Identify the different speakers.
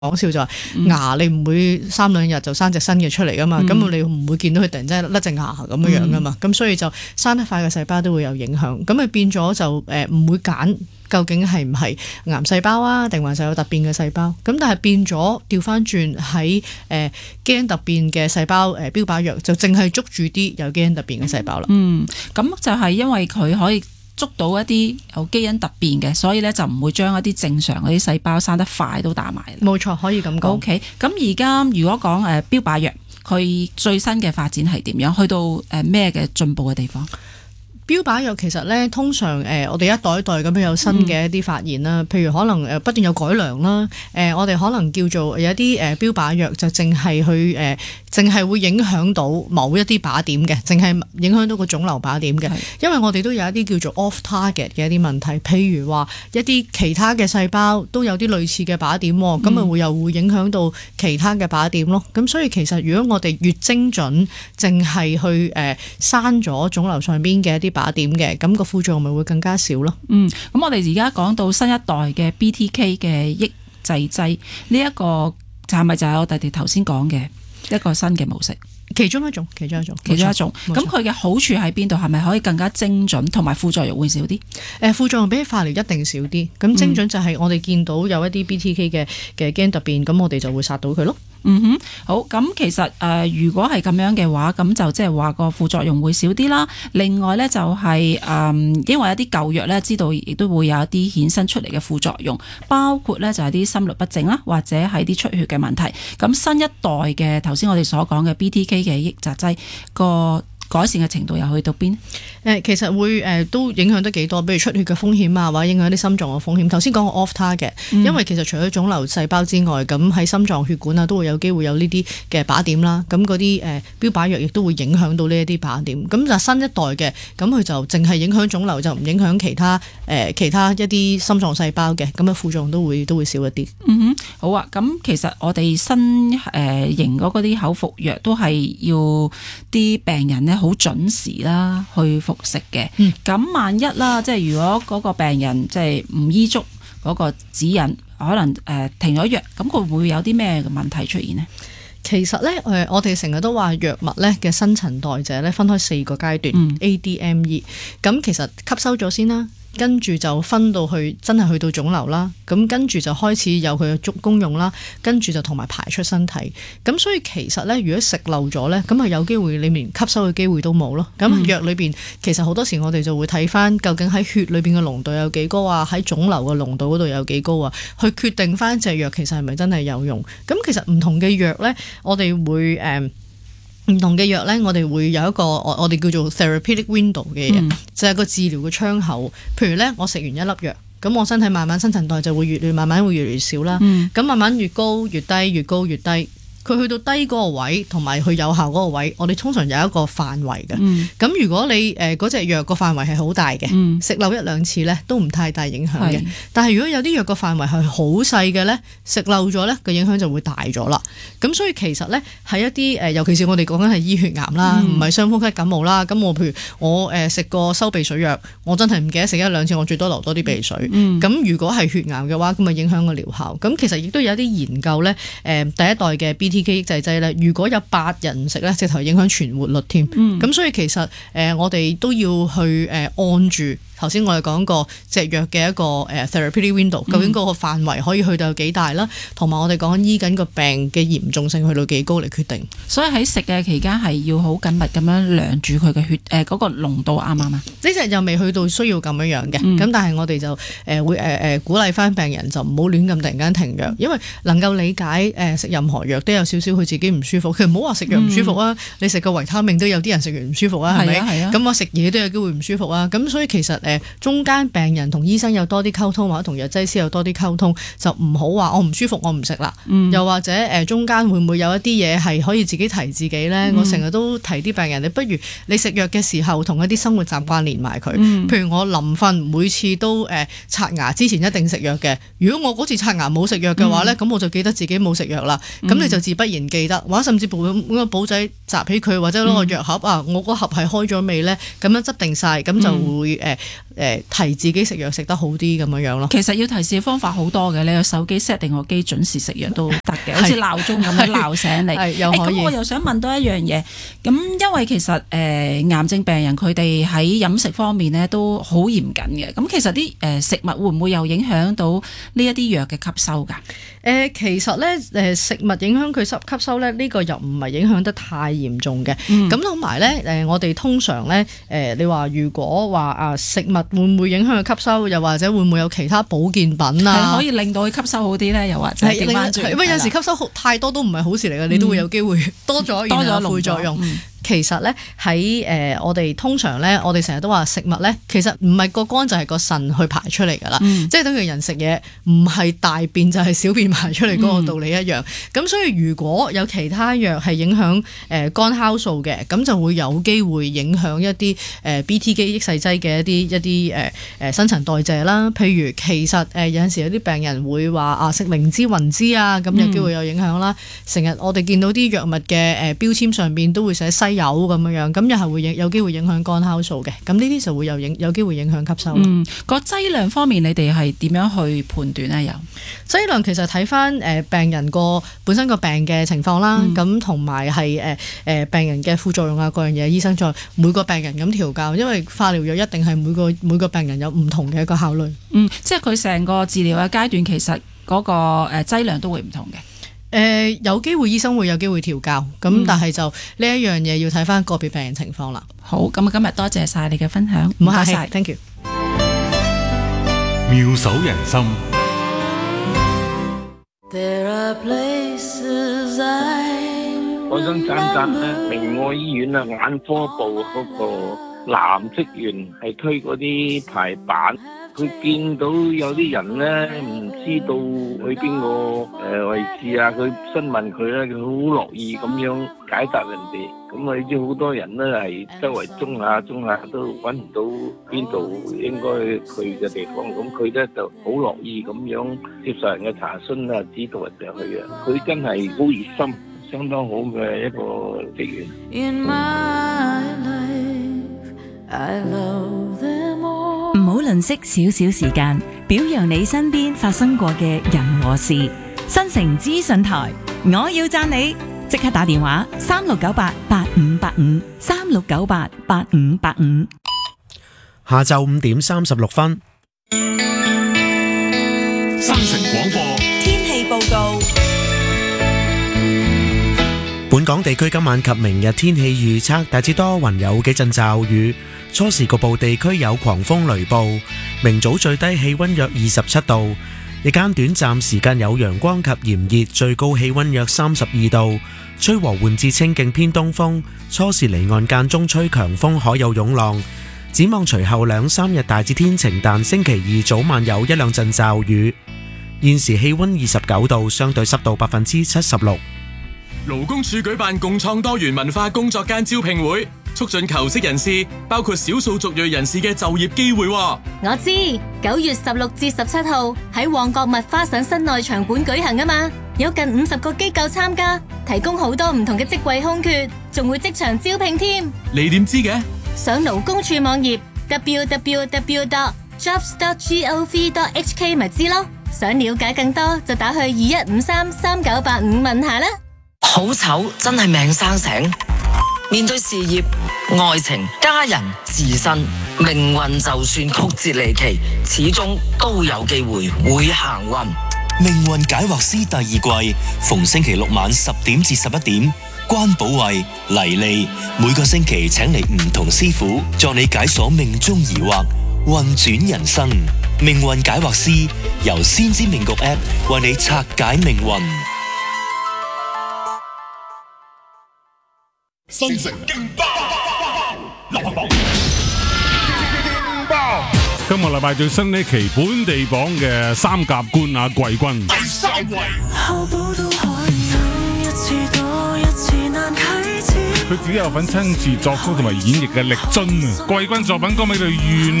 Speaker 1: 講笑就話牙你唔會3-2日就生隻新嘅出嚟噶嘛，咁你唔會見到佢突然之間甩隻牙咁樣噶嘛，咁所以就生得快嘅細胞都會有影響，咁咪變咗就唔會揀究竟係唔係癌細胞啊，定還是有突變嘅細胞，咁但係變咗調翻轉喺基因突變嘅細胞標靶藥就淨係捉住啲有基因突變嘅細胞啦。
Speaker 2: 咁就係因為佢可以捉到一啲有基因突變嘅，所以咧就唔會將一啲正常嗰啲細胞生得快都打埋。
Speaker 1: 冇錯，可以咁講。
Speaker 2: OK， 咁而家如果講標靶藥，佢最新嘅發展係點樣？去到咩嘅進步嘅地方？
Speaker 1: 標靶藥其實咧，通常我哋一代一代咁樣有新嘅一啲發現啦，譬如可能不斷有改良啦，我哋可能叫做有一啲標靶藥就淨係去淨係會影響到某一啲靶點嘅，淨係影響到個腫瘤靶點嘅。因為我哋都有一啲叫做 off target 嘅一啲問題，譬如話一啲其他嘅細胞都有啲類似嘅靶點，咁咪又會影響到其他嘅靶點咯。咁所以其實如果我哋越精準，淨係去刪咗腫瘤上邊嘅一啲靶點嘅，咁個副作用咪會更加少咯。
Speaker 2: 咁我哋而家講到新一代嘅 BTK 嘅抑制劑，呢一個係咪就係我哋頭先講嘅一個新嘅模式？其中一種。咁佢嘅好處喺邊度？係咪可以更加精準，同埋副作用會少啲？
Speaker 1: 副作用比起化療一定少啲。咁精準就係我哋見到有一啲 BTK 嘅基因突變，咁我哋就會殺到佢咯。
Speaker 2: 好。咁其實如果係咁樣嘅話，咁就即係話個副作用會少啲啦。另外呢，就係因為有啲舊藥呢，知道亦都會有一啲衍生出嚟嘅副作用，包括呢就係啲心律不正啦，或者係啲出血嘅問題。咁新一代嘅頭先我哋所講嘅 BTK 嘅抑制劑個改善嘅程度又去到邊？
Speaker 1: 其實會都影響得幾多，比如出血嘅風險啊，或者影響啲心臟嘅風險。頭先講個 off target，因為其實除咗腫瘤細胞之外，咁喺心臟血管啊都會有機會有呢啲嘅靶點啦。咁嗰啲標靶藥亦都會影響到呢一啲靶點。咁就新一代嘅，咁佢就淨係影響腫瘤，就唔影響其他一啲心臟細胞嘅，咁嘅副作用都會少一啲。
Speaker 2: 好啊。咁其實我哋新型嗰啲口服藥都係要啲病人呢好準時啦去服食嘅。咁萬一啦，即係如果嗰個病人即係唔依足嗰個指引，可能停咗藥，咁佢會有啲咩問題出現呢？
Speaker 1: 其實咧，我哋成日都話藥物咧嘅新陳代謝咧分開4個階段，ADME。咁其實吸收咗先啦。跟住就分到去真係去到腫瘤啦，咁跟住就開始有佢嘅功用啦，跟住就同埋排出身體。咁所以其實咧，如果食漏咗咧，咁係有機會你連吸收嘅機會都冇咯。咁藥裏邊其實好多時我哋就會睇翻究竟喺血裏邊嘅濃度有幾高啊，喺腫瘤嘅濃度嗰度有幾高啊，去決定翻隻藥其實係咪真係有用。咁其實唔同嘅藥咧，我哋會唔同嘅藥咧，我哋會有一個我哋叫做 therapeutic window 嘅嘢，就係個治療嘅窗口。譬如咧，我食完一粒藥，咁我身體慢慢新陳代謝會慢慢會越嚟越少啦。咁慢慢越高越低，越高越低。佢去到低嗰個位同埋佢有效嗰個位，我哋通常有一個範圍嘅。咁如果你嗰隻藥個範圍係好大嘅，食漏1-2次咧都唔太大影響嘅。但係如果有啲藥個範圍係好細嘅咧，食漏咗咧個影響就會大咗啦。咁所以其實咧係一啲尤其是我哋講緊係醫血癌啦，唔係傷風咳感冒啦。咁我譬如我食個收鼻水藥，我真係唔記得食1-2次，我最多流多啲鼻水。咁如果係血癌嘅話，咁咪影響個療效。咁其實亦都有啲研究咧，第一代嘅 BTK 抑制劑咧，如果有8人唔食咧，直頭影響存活率添。咁所以其實我哋都要去按住頭先我哋講過隻藥嘅一個therapeutic window，究竟嗰個範圍可以去到有幾大啦，同埋我哋講緊醫緊個病嘅嚴重性去到幾高嚟決定。
Speaker 2: 所以喺食嘅期間係要好緊密咁樣量住佢嘅血嗰個濃度啱唔啱啊？呢
Speaker 1: 隻又未去到需要咁樣嘅，咁但係我哋就會鼓勵翻病人就唔好亂咁突然間停藥，因為能夠理解食任何藥都有少少佢自己唔舒服，佢唔好話食藥唔舒服啊，你食個維他命都有啲人食完唔舒服啊，係咪？咁我食嘢都有機會唔舒服啊，咁所以其實中間病人同醫生有多啲溝通，或者同藥劑師有多啲溝通，就唔好話我唔舒服我唔食啦。又或者中間會唔會有一啲嘢係可以自己提自己呢？我成日都提啲病人，你不如你食藥嘅時候同一啲生活習慣連埋佢。譬如我臨瞓每次都刷牙之前一定食藥嘅。如果我嗰次刷牙冇食藥嘅話呢，咁我就記得自己冇食藥啦。咁你就自不然記得，或者甚至揾個簿仔集起佢，或者攞個藥盒啊，我個盒係開咗未呢？咁樣執定晒，咁就會提自己食藥食得好啲咁樣咯。
Speaker 2: 其實要提示嘅方法好多嘅，你個手機 set 定個機準時食藥都得嘅，好似鬧鐘咁樣鬧醒你。
Speaker 1: 又可以。
Speaker 2: 咁我又想問多一樣嘢，咁因為其實癌症病人佢哋喺飲食方面咧都好嚴謹嘅，咁其實啲食物會唔會又影響到呢一啲藥嘅吸收㗎？
Speaker 1: 其實咧食物影響佢吸收咧，呢個又唔係影響得太嚴重嘅。咁同埋咧我哋通常咧你話如果話食物會唔會影響佢吸收，又或者會唔會有其他保健品啊，
Speaker 2: 可以令到佢吸收好啲咧？又或者調翻轉，
Speaker 1: 因為有時吸收太多都唔係好事嚟嘅，你都會有機會多咗副作用。其實咧喺我哋通常咧，我哋成日都話食物咧，其實唔係個肝就係個腎去排出嚟㗎啦，即係等於人食嘢唔係大便就係小便排出嚟嗰個道理一樣。咁所以如果有其他藥係影響肝酵素嘅，咁就會有機會影響一啲BT 肌抑制劑嘅一啲新陳代謝啦。譬如其實有陣時有啲病人會話食靈芝雲芝啊，咁有機會有影響啦。成日我哋見到啲藥物嘅標籤上邊都會寫西有咁樣，咁又係會有機會影響肝酵素嘅，咁呢啲就會有機會影響吸收。
Speaker 2: 個劑量方面，你哋係點樣去判斷咧？有
Speaker 1: 劑量其實睇翻病人本身個病嘅情況啦，咁同埋係病人嘅副作用啊，各樣嘢，醫生再每個病人咁調校，因為化療藥一定係每個病人有唔同嘅一個考慮。
Speaker 2: 即係佢成個治療嘅階段，其實嗰個劑量都會唔同嘅。
Speaker 1: 有機會醫生會有機會調校，咁但係就呢一樣嘢要睇翻個別病人情況啦。
Speaker 2: 好，咁今日多謝晒你嘅分享，
Speaker 1: 唔該晒 ，thank you。
Speaker 3: 妙手仁心。
Speaker 4: 我想讚讚咧，明愛醫院啊，眼科部嗰個男職員係推嗰啲排版。佢見到有啲人咧唔知道去邊個位置啊，佢詢問佢咧，佢好樂意咁樣解答人哋。咁你知好多人咧係周圍中下都揾唔到邊度應該去嘅地方，咁佢咧就好樂意咁樣接受人嘅查詢啊，指導人哋去啊。佢真係好熱心，相當好嘅一個職員。
Speaker 5: 唔好吝嗇少少時間，表揚你身邊發生過嘅人和事。新城資訊台，我要讚你，即刻打電話36988585 36988585。
Speaker 6: 下晝5點36分，
Speaker 3: 新城廣播
Speaker 5: 天氣報告。
Speaker 6: 本港地區今晚及明日天氣預測大致多雲，有幾陣驟雨。初時局部地區有狂風雷暴，明早最低氣溫約27度，日間短暫時間有陽光及炎熱，最高氣溫約32度，吹和緩至清勁偏東風，初時離岸間中吹強風，海有湧浪。展望隨後2-3日大致天晴，但星期二早晚有一兩陣驟雨。現時氣溫29度，相對濕度76%。
Speaker 7: 勞工處舉辦共創多元文化工作間招聘會，促進求職人士，包括少數族裔人士嘅就業機會。
Speaker 8: 我知9月16至17號喺旺角麥花臣室內場館舉行啊嘛，有近50個機構參加，提供好多唔同嘅職位空缺，仲會即場招聘添。
Speaker 7: 你點知嘅？
Speaker 8: 上勞工處網頁 www.jobs.gov.hk 咪知咯。想了解更多就打去21533985問下啦。
Speaker 9: 好醜真係命生醒，面對事業、愛情、家人、自身，命運就算曲折離奇，始終都有機會行運。
Speaker 10: 命運解惑師第2季，逢星期六晚10點至11點，關寶慧、黎利每個星期請嚟唔同師傅，助你解鎖命中疑惑，運轉人生。命運解惑師由先知命局 App 為你拆解命運。
Speaker 3: 新城勁爆流行榜，今個禮拜最新呢期本地榜嘅三甲冠亞季軍第3位，佢自己有份親自作曲同埋演繹嘅力臻啊！季軍作品歌名叫《願》。